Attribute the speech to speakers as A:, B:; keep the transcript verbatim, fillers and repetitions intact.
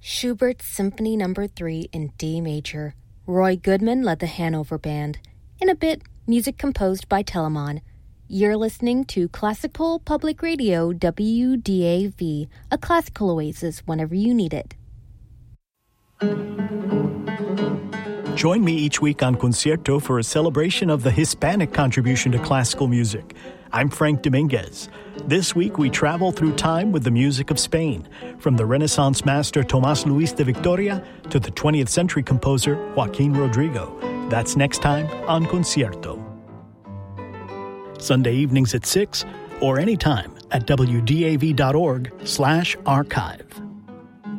A: Schubert's Symphony Number three in D major. Roy Goodman led the Hanover Band. In a bit, music composed by Telemann. You're listening to Classical Public Radio, W D A V, a classical oasis whenever you need it.
B: Join me each week on Concierto for a celebration of the Hispanic contribution to classical music. I'm Frank Dominguez. This week we travel through time with the music of Spain, from the Renaissance master Tomás Luis de Victoria to the twentieth century composer Joaquin Rodrigo. That's next time on Concierto. Sunday evenings at six or anytime at W D A V dot org slash archive.